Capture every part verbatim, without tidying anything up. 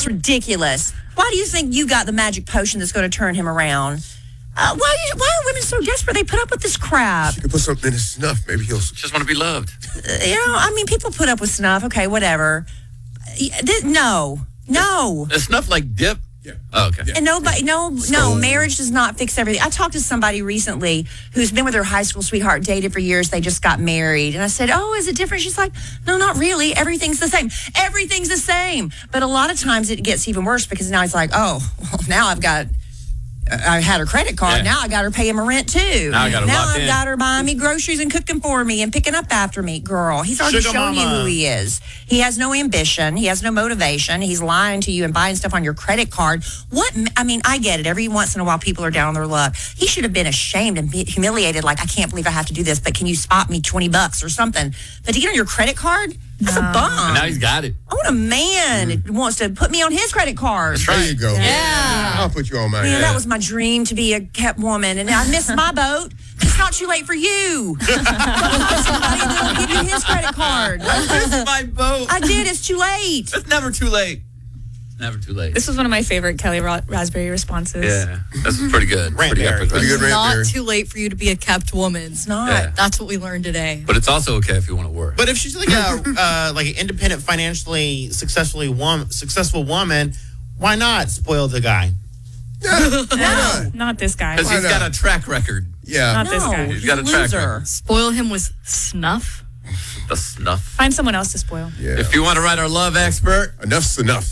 That's ridiculous. Why do you think you got the magic potion that's going to turn him around? Uh, why, are you, why are women so desperate? They put up with this crap. She could put something in his snuff. Maybe he'll just want to be loved. Uh, you know, I mean, people put up with snuff. Okay, whatever. Th- no, no. Is snuff like dip? Yeah. Oh, okay. Yeah. And nobody, no, no, So- marriage does not fix everything. I talked to somebody recently who's been with her high school sweetheart, dated for years. They just got married. And I said, oh, is it different? She's like, no, not really. Everything's the same. Everything's the same. But a lot of times it gets even worse because now it's like, oh, well, now I've got, I had her credit card. Yeah. Now I got her paying my rent too. Now I got her Now locked I've in. got her buying me groceries and cooking for me and picking up after me. Girl, he's already Sugar shown you mama. who he is. He has no ambition. He has no motivation. He's lying to you and buying stuff on your credit card. What? I mean, I get it. Every once in a while, people are down on their luck. He should have been ashamed and be humiliated. Like, I can't believe I have to do this, but can you spot me twenty bucks or something? But to get on your credit card, that's a bum. And now he's got it. I want a man that wants to put me on his credit card. That's There right. you go. Yeah. I'll put you on my Man, head. that was my dream to be a kept woman, and I missed my boat. It's not too late for you. Find somebody that'll give you his credit card. This is my boat. I did. It's too late. It's never too late. Never too late. This was one of my favorite Kelly Ra- Raspberry responses. Yeah, this is pretty good. Pretty Raspberry. epic. Pretty good rant Not there. too late for you to be a kept woman. It's not. Yeah. That's what we learned today. But it's also okay if you want to work. But if she's like a uh, like an independent, financially successfully wom- successful woman, why not spoil the guy? Yeah, why not? Not this guy. Because Why he's not? got a track record. Yeah. Not this No, guy. he's He's got a a track loser. record. Spoil him with snuff. The snuff. Find someone else to spoil. Yeah. If you want to write our love expert, Enough's enough.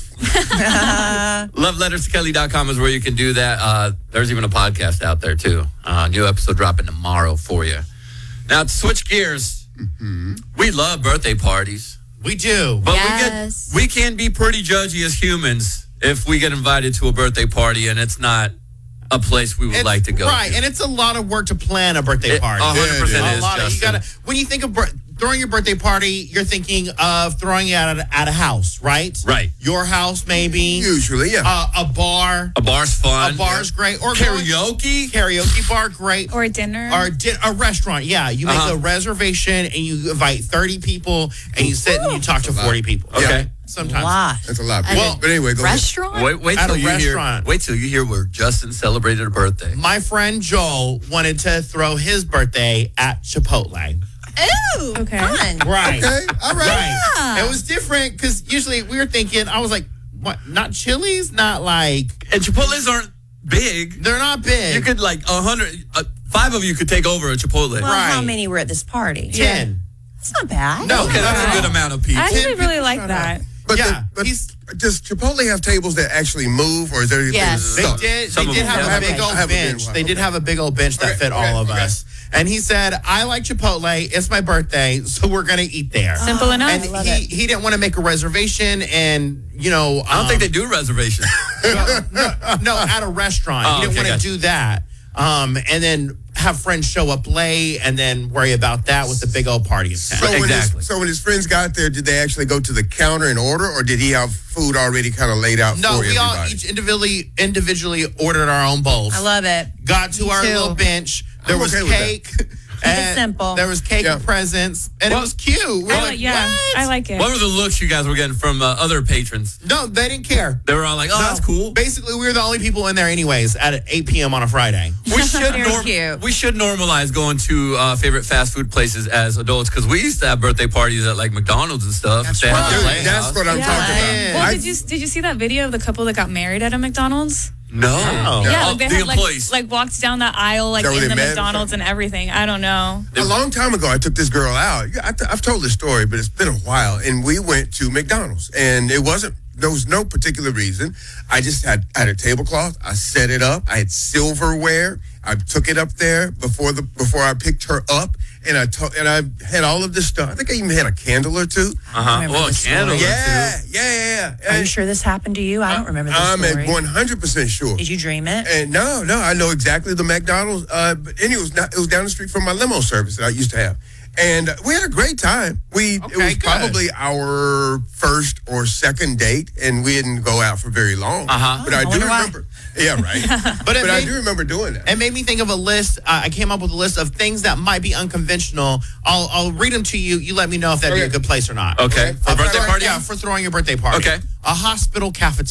love letters to kelly dot com is where you can do that. Uh, there's even a podcast out there, too. Uh, new episode dropping tomorrow for you. Now, to switch gears, Mm-hmm. we love birthday parties. We do. But Yes. we get we can be pretty judgy as humans if we get invited to a birthday party and it's not a place we would It's- like to go Right, to. and it's a lot of work to plan a birthday It- party. a hundred percent a is, lot of, you Justin. gotta when you think of bir- throwing your birthday party, you're thinking of throwing it at a, at a house, right? Right. Your house, maybe. Usually, yeah. Uh, a bar. A bar's fun. A bar's great. Or going- Karaoke. Karaoke bar, great. Or a dinner. Or di- a restaurant, yeah. You make Uh-huh. a reservation and you invite thirty people and you sit and you talk to forty people. Okay. Yeah, A sometimes. lot. That's a lot. At Well, a but anyway, go ahead. Restaurant? Wait, wait At till a you hear. restaurant. Wait till you hear where Justin celebrated a birthday. My friend Joel wanted to throw his birthday at Chipotle. Ooh, Okay. fun. Right. Okay, all right. Right. It was different because usually we were thinking, I was like, what? Not Chili's? Not like, And Chipotle's aren't big. they're not big. You could like a hundred, uh, five of you could take over a Chipotle. Well, how Right. many were at this party? ten. That's not bad. No, Okay, that's a good amount of people. I actually Ten really people like shut that. up. But, Yeah, the, but he's- does Chipotle have tables that actually move, or is there anything Yes. They stuck? did. Some They of did them have have. a big Okay. old I haven't been in a bench. while. They did have a big old bench that Okay, fit okay, all of okay. us. And he said, "I like Chipotle. It's my birthday, so we're gonna eat there." Simple enough. And love he, it. he didn't want to make a reservation, and you know, I don't um, think they do reservations. no at a restaurant. Oh, he didn't okay, want to gotcha. do that. Um, and then have friends show up late, and then worry about that with the big old party in town. So when, Exactly. his, so when his friends got there, did they actually go to the counter and order, or did he have food already kind of laid out No, for we everybody? all each individually individually ordered our own bowls. I love it. Got to Me our too. little bench. There I'm was okay with that. cake. and simple. There was cake Yeah. and presents, and Well, it was cute. We're I like, like, yeah, what? I like it. What were the looks you guys were getting from uh, other patrons? No, they didn't care. They were all like, "Oh, No. that's cool." Basically, we were the only people in there, anyways, at eight p.m. on a Friday. We should Very norm- cute. we should normalize going to uh, favorite fast food places as adults because we used to have birthday parties at like McDonald's and stuff. That's If they had the Dude, Playhouse. that's what I'm Yeah. talking Yeah. about. well, I- did you did you see that video of the couple that got married at a McDonald's? No. Yeah, Yeah, Oh, like they the had like, employees. like walked down the aisle like Is that in where the they met or McDonald's and everything. I don't know. A long time ago, I took this girl out. I th- I've told this story, but it's been a while. And we went to McDonald's, and it wasn't. There was no particular reason. I just had I had a tablecloth. I set it up. I had silverware. I took it up there before the before I picked her up, and I to, and I had all of this stuff. I think I even had a candle or two. Uh huh. remember Well, a this candle. story. or Yeah, two. yeah, yeah. yeah. Are you And sure this happened to you? I don't remember this I'm story. at one hundred percent sure. Did you dream it? And no, no, I know exactly the McDonald's. Uh, but anyway, it was not. It was down the street from my limo service that I used to have, and uh, we had a great time. We it Okay, was good. probably our first or second date, and we didn't go out for very long. Uh-huh. But I, I do wonder why. remember. Yeah, right. But but it I made- do remember doing that. It made me think of a list. Uh, I came up with a list of things that might be unconventional. I'll I'll read them to you. You let me know if that'd be Okay. a good place or not. Okay. For a Uh, birthday for- party? Yeah, for throwing your birthday party. Okay. A hospital cafeteria.